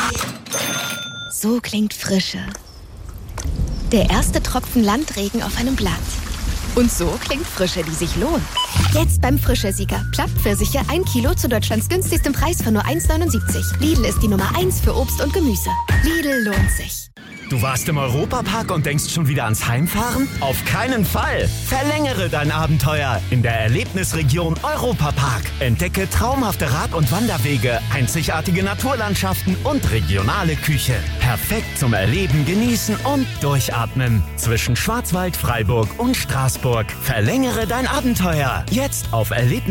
So klingt Frische. Der erste Tropfen Landregen auf einem Blatt. Und so klingt Frische, die sich lohnt. Jetzt beim Frische-Sieger. Plattpfirsiche 1 Kilo zu Deutschlands günstigstem Preis von nur 1,79. Lidl ist die Nummer 1 für Obst und Gemüse. Lidl lohnt sich. Du warst im Europapark und denkst schon wieder ans Heimfahren? Auf keinen Fall! Verlängere dein Abenteuer in der Erlebnisregion Europapark. Entdecke traumhafte Rad- und Wanderwege, einzigartige Naturlandschaften und regionale Küche. Perfekt zum Erleben, Genießen und Durchatmen. Zwischen Schwarzwald, Freiburg und Straßburg. Verlängere dein Abenteuer. Jetzt auf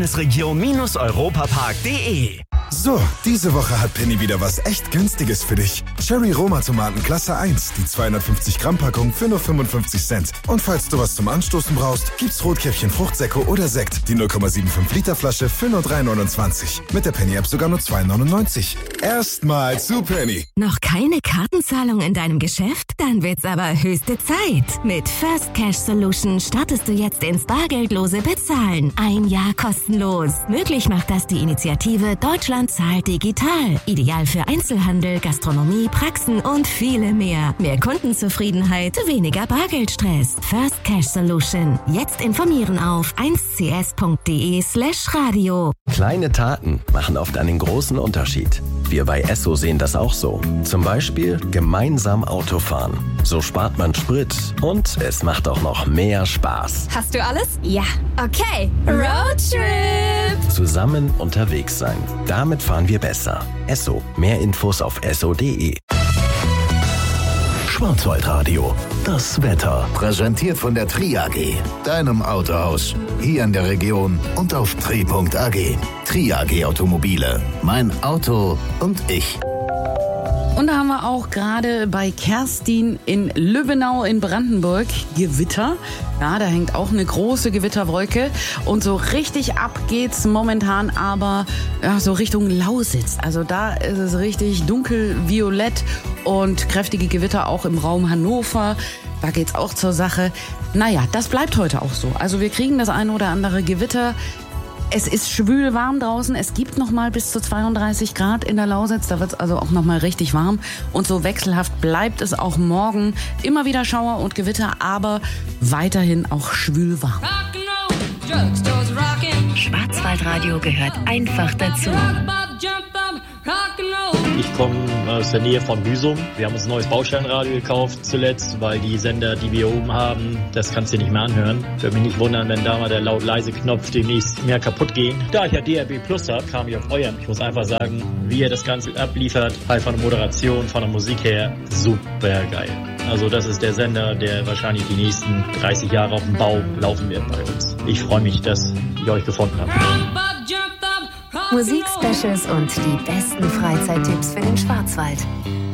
erlebnisregion-europapark.de. So, diese Woche hat Penny wieder was echt Günstiges für dich. Cherry Roma Tomaten Klasse 1, die 250 Gramm Packung für nur 55 Cent. Und falls du was zum Anstoßen brauchst, gibt's Rotkäppchen Fruchtsäcke oder Sekt, die 0,75 Liter Flasche für nur 3,29. Mit der Penny App sogar nur 2,99. Erstmal zu Penny. Noch keine Kartenzahlung in deinem Geschäft? Dann wird's aber höchste Zeit. Mit First Cash Solution startest du jetzt ins bargeldlose Bezahlen. 1 Jahr kostenlos. Möglich macht das die Initiative Deutschland zahlt digital. Ideal für Einzelhandel, Gastronomie, Praxen und viele mehr. Mehr Kundenzufriedenheit, weniger Bargeldstress. First Cash Solution. Jetzt informieren auf 1cs.de/radio. Kleine Taten machen oft einen großen Unterschied. Wir bei Esso sehen das auch so. Zum Beispiel gemeinsam Autofahren. So spart man Sprit und es macht auch noch mehr Spaß. Hast du alles? Ja. Okay. Roadtrip! Zusammen unterwegs sein. Damit fahren wir besser. Esso. Mehr Infos auf esso.de. Schwarzwaldradio. Das Wetter. Präsentiert von der Tri-AG. Deinem Autohaus. Hier in der Region und auf tri.ag. Tri-AG Automobile. Mein Auto und ich. Und da haben wir auch gerade bei Kerstin in Lübbenau in Brandenburg Gewitter. Ja, da hängt auch eine große Gewitterwolke. Und so richtig ab geht's momentan aber so Richtung Lausitz. Also da ist es richtig dunkelviolett und kräftige Gewitter auch im Raum Hannover. Da geht's auch zur Sache. Naja, das bleibt heute auch so. Also wir kriegen das eine oder andere Gewitter. Es ist schwül warm draußen. Es gibt noch mal bis zu 32 Grad in der Lausitz. Da wird es also auch noch mal richtig warm. Und so wechselhaft bleibt es auch morgen. Immer wieder Schauer und Gewitter, aber weiterhin auch schwül warm. Schwarzwaldradio gehört einfach dazu. Ich komme aus der Nähe von Büsum. Wir haben uns ein neues Baustellenradio gekauft zuletzt, weil die Sender, die wir oben haben, das kannst du nicht mehr anhören. Ich würde mich nicht wundern, wenn da mal der Laut-Leise-Knopf demnächst mehr kaputt geht. Da ich ja DRB Plus habe, kam ich auf euren. Ich muss einfach sagen, wie ihr das Ganze abliefert, halt von der Moderation, von der Musik her, super geil. Also das ist der Sender, der wahrscheinlich die nächsten 30 Jahre auf dem Bau laufen wird bei uns. Ich freue mich, dass ich euch gefunden habe. Musikspecials und die besten Freizeittipps für den Schwarzwald.